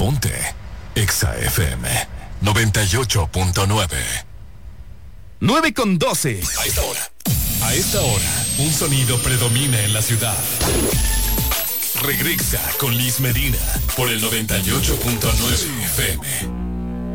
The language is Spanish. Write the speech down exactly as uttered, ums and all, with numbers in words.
Ponte Exa F M noventa y ocho punto nueve. nueve con doce. A esta hora. A esta hora, un sonido predomina en la ciudad. Regresa con Liz Medina por el noventa y ocho punto nueve F M.